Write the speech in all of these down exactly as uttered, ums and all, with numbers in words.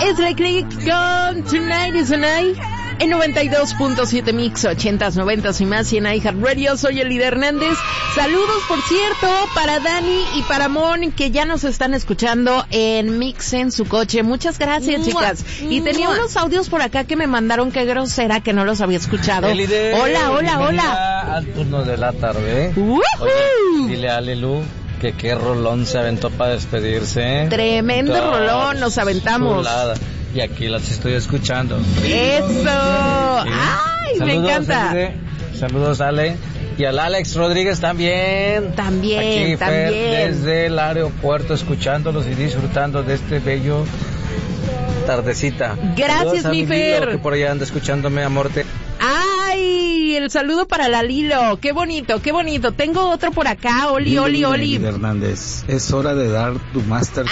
Leslie Click con Tonight is the Night en noventa y dos punto siete Mix, ochentas, noventas y más y en iHeartRadio. Soy Elida Hernández. Saludos, por cierto, para Dani y para Mon, que ya nos están escuchando en Mix en su coche. Muchas gracias, chicas. Y tenía unos audios por acá que me mandaron, qué grosera, que no los había escuchado. Elide, hola, hola, hola. Al turno de la tarde. Uh-huh. Oye, dile a Alelu que qué rolón se aventó para despedirse. Tremendo Dos, rolón, nos aventamos. Chulada. Y aquí las estoy escuchando. ¡Eso! Sí. ¡Ay, saludos, me encanta! Elide. Saludos, Ale. Y al Alex Rodríguez también. También, aquí, también. Fer, desde el aeropuerto, escuchándolos y disfrutando de este bello tardecita. Gracias, mi Fer. Lilo, que por allá anda escuchándome, amorte. ¡Ay! El saludo para la Lilo. ¡Qué bonito, qué bonito! Tengo otro por acá. Oli, Lilo, oli, oli. Hernández, es hora de dar tu master.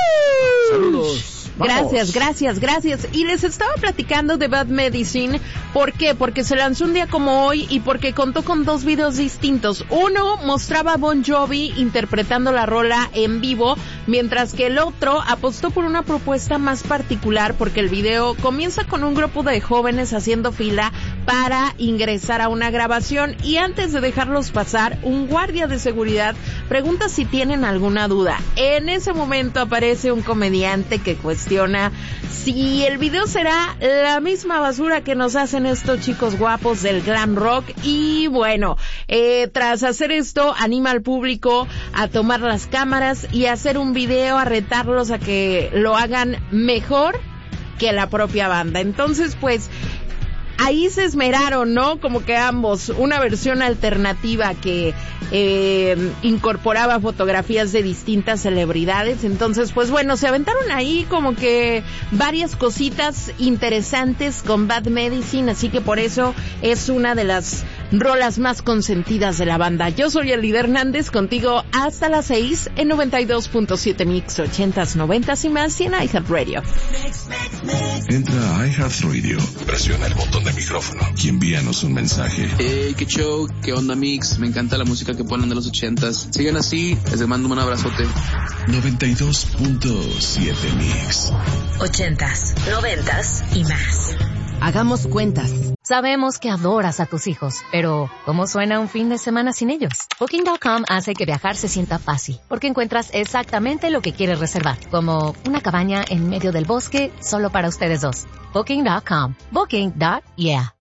Saludos. Gracias, Vamos. gracias, gracias. Y les estaba platicando de Bad Medicine. ¿Por qué? Porque se lanzó un día como hoy y porque contó con dos videos distintos. Uno mostraba a Bon Jovi interpretando la rola en vivo, mientras que el otro apostó por una propuesta más particular porque el video comienza con un grupo de jóvenes haciendo fila para ingresar a una grabación y antes de dejarlos pasar, un guardia de seguridad pregunta si tienen alguna duda. En ese momento aparece un comediante que cuestiona si el video será la misma basura que nos hacen estos chicos guapos del glam rock y bueno, eh, tras hacer esto anima al público a tomar las cámaras y a hacer un video, a retarlos a que lo hagan mejor que la propia banda. Entonces pues ahí se esmeraron, ¿no? Como que ambos, una versión alternativa que eh, incorporaba fotografías de distintas celebridades. Entonces, pues bueno, se aventaron ahí como que varias cositas interesantes con Bad Medicine, así que por eso es una de las rolas más consentidas de la banda. Yo soy Elida Hernández, contigo hasta las seis en noventa y dos punto siete Mix, ochentas, noventas y más y en iHeartRadio. Entra a iHeartRadio, presiona el botón de micrófono y envíanos un mensaje. Hey, qué show, qué onda Mix, me encanta la música que ponen de los ochentas. Sigan así, les mando un abrazote. noventa y dos punto siete Mix. Ochentas, noventas y más. Hagamos cuentas. Sabemos que adoras a tus hijos, pero ¿cómo suena un fin de semana sin ellos? Booking punto com hace que viajar se sienta fácil, porque encuentras exactamente lo que quieres reservar, como una cabaña en medio del bosque solo para ustedes dos. Booking punto com. Booking. Yeah.